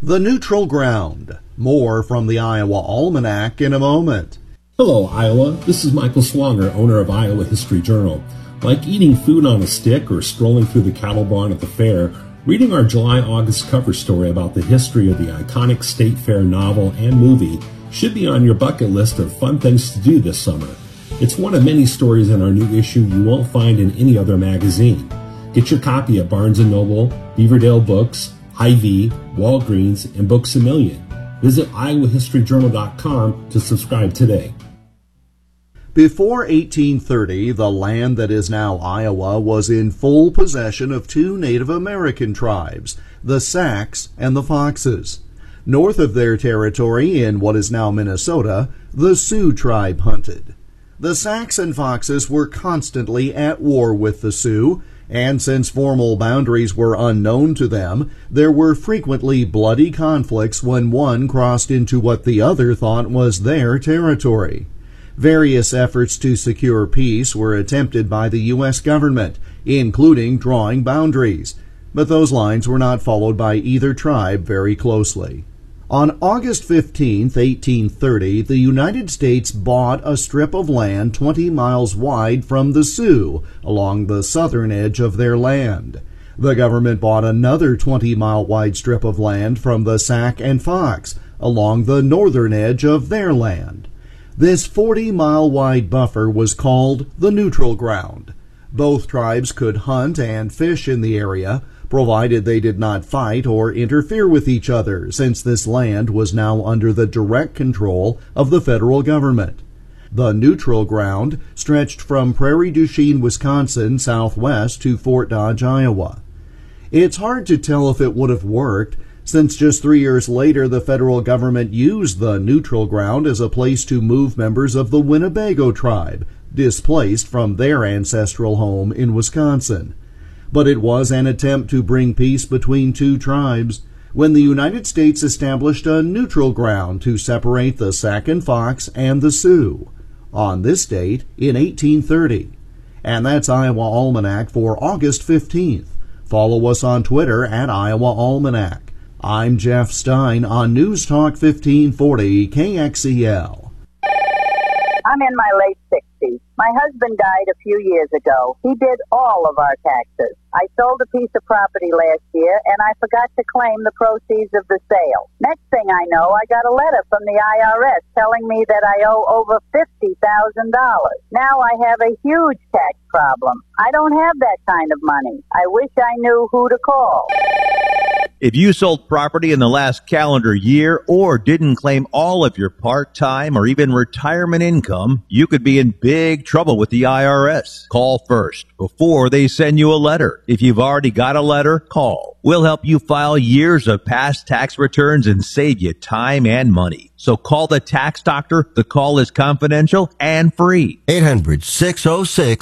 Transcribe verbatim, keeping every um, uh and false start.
The Neutral Ground. More from the Iowa Almanac in a moment. Hello, Iowa. This is Michael Swanger, owner of Iowa History Journal. Like eating food on a stick or strolling through the cattle barn at the fair, reading our July-August cover story about the history of the iconic State Fair novel and movie should be on your bucket list of fun things to do this summer. It's one of many stories in our new issue you won't find in any other magazine. Get your copy at Barnes and Noble, Beaverdale Books, Hy-Vee, Walgreens, and Books A Million. Visit iowa history journal dot com to subscribe today. Before eighteen thirty, the land that is now Iowa was in full possession of two Native American tribes, the Sacs and the Foxes. North of their territory, in what is now Minnesota, the Sioux tribe hunted. The Sacs and Foxes were constantly at war with the Sioux, and since formal boundaries were unknown to them, there were frequently bloody conflicts when one crossed into what the other thought was their territory. Various efforts to secure peace were attempted by the U S government, including drawing boundaries, but those lines were not followed by either tribe very closely. On August fifteenth, eighteen thirty, the United States bought a strip of land twenty miles wide from the Sioux along the southern edge of their land. The government bought another twenty-mile wide strip of land from the Sac and Fox along the northern edge of their land. This forty-mile wide buffer was called the Neutral Ground. Both tribes could hunt and fish in the area, provided they did not fight or interfere with each other, since this land was now under the direct control of the federal government. The Neutral Ground stretched from Prairie du Chien, Wisconsin, southwest to Fort Dodge, Iowa. It's hard to tell if it would have worked, since just three years later the federal government used the Neutral Ground as a place to move members of the Winnebago tribe, displaced from their ancestral home in Wisconsin. But it was an attempt to bring peace between two tribes when the United States established a neutral ground to separate the Sac and Fox and the Sioux on this date in eighteen thirty. And that's Iowa Almanac for August fifteenth. Follow us on Twitter at Iowa Almanac. I'm Jeff Stein on News Talk fifteen forty K X E L. I'm in my late sixties. My husband died a few years ago. He did all of our taxes. I sold a piece of property last year, and I forgot to claim the proceeds of the sale. Next thing I know, I got a letter from the I R S telling me that I owe over fifty thousand dollars. Now I have a huge tax problem. I don't have that kind of money. I wish I knew who to call. If you sold property in the last calendar year or didn't claim all of your part-time or even retirement income, you could be in big trouble with the I R S. Call first before they send you a letter. If you've already got a letter, call. We'll help you file years of past tax returns and save you time and money. So call the tax doctor. The call is confidential and free. eight hundred, six oh six